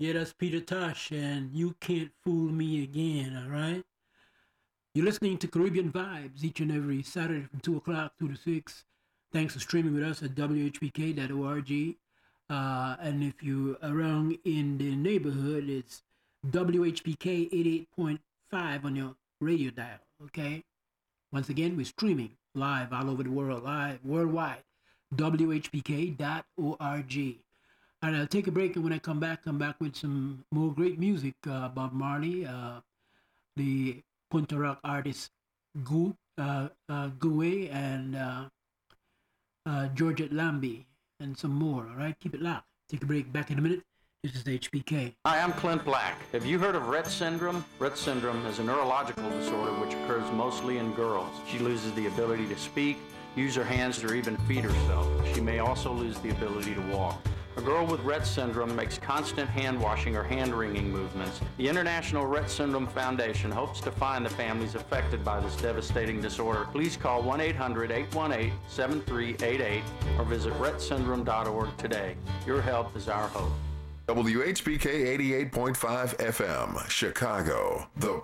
Yeah, that's Peter Tosh, and You Can't Fool Me Again, all right? You're listening to Caribbean Vibes each and every Saturday from 2 o'clock to 6. Thanks for streaming with us at WHPK.org. And if you're around in the neighborhood, it's WHPK 88.5 on your radio dial, okay? Once again, we're streaming live all over the world, live worldwide. WHPK.org. All right, I'll take a break, and when I come back with some more great music. Bob Marley, the Punta Rock artist Goué, and Georgette Lamby, and some more. All right, keep it locked. Take a break. Back in a minute. This is HPK. Hi, I'm Clint Black. Have you heard of Rett syndrome? Rett syndrome is a neurological disorder which occurs mostly in girls. She loses the ability to speak, use her hands, or even feed herself. She may also lose the ability to walk. A girl with Rett syndrome makes constant hand-washing or hand-wringing movements. The International Rett Syndrome Foundation hopes to find the families affected by this devastating disorder. Please call 1-800-818-7388 or visit rettsyndrome.org today. Your help is our hope. WHPK 88.5 FM, Chicago, the